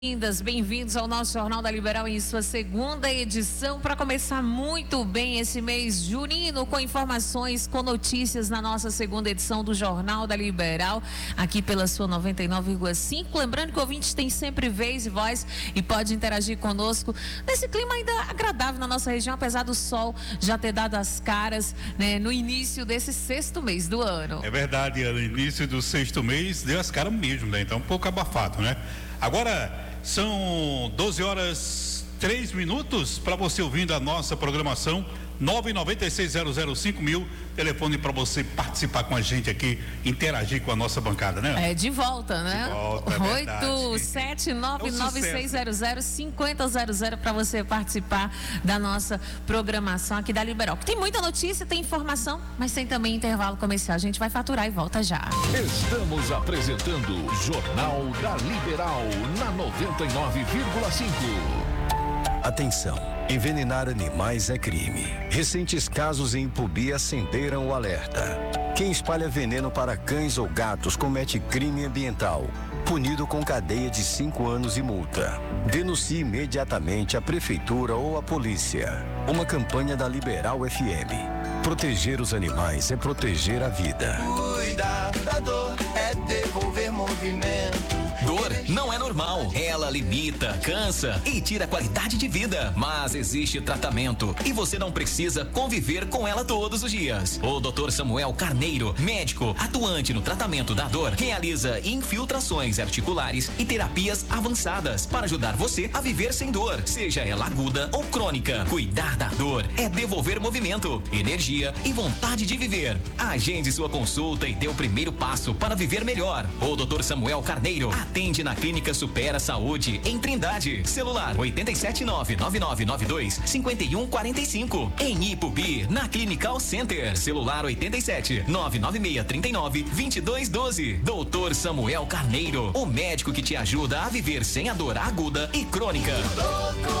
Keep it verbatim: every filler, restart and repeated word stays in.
Bem-vindas, bem-vindos ao nosso Jornal da Liberal em sua segunda edição, para começar muito bem esse mês junino, com informações, com notícias na nossa segunda edição do Jornal da Liberal, aqui pela sua noventa e nove vírgula cinco. Lembrando que o ouvinte tem sempre vez e voz e pode interagir conosco nesse clima ainda agradável na nossa região, apesar do sol já ter dado as caras, né, no início desse sexto mês do ano. É verdade, no início do sexto mês deu as caras mesmo, né? Então um pouco abafado, né? Agora são doze horas três minutos para você ouvindo a nossa programação. Nove nove seis zero zero cinco mil, telefone para você participar com a gente aqui, interagir com a nossa bancada, né? É de volta, né? De volta, é oito sete nove nove seis zero zero cinco zero zero zero para você participar da nossa programação aqui da Liberal. Tem muita notícia, tem informação, mas tem também intervalo comercial. A gente vai faturar e volta já. Estamos apresentando o Jornal da Liberal na noventa e nove vírgula cinco. Atenção, envenenar animais é crime. Recentes casos em Ipubi acenderam o alerta. Quem espalha veneno para cães ou gatos comete crime ambiental, punido com cadeia de cinco anos e multa. Denuncie imediatamente a prefeitura ou a polícia. Uma campanha da Liberal F M. Proteger os animais é proteger a vida. Cuidar da dor é devolver movimento. Dor não é normal. Ela limita, cansa e tira a qualidade de vida. Mas existe tratamento e você não precisa conviver com ela todos os dias. O doutor Samuel Carneiro, médico atuante no tratamento da dor, realiza infiltrações articulares e terapias avançadas para ajudar você a viver sem dor, seja ela aguda ou crônica. Cuidar da dor é devolver movimento, energia e vontade de viver. Agende sua consulta e dê o primeiro passo para viver melhor. O doutor Samuel Carneiro atende na Clínica Supera Saúde, em Trindade. Celular oito sete nove nove nove nove dois cinco um quatro cinco. Em Ipubi, na Clinical Center. Celular oito sete nove nove seis três nove dois dois um dois. doutor Samuel Carneiro, o médico que te ajuda a viver sem a dor aguda e crônica. Doutor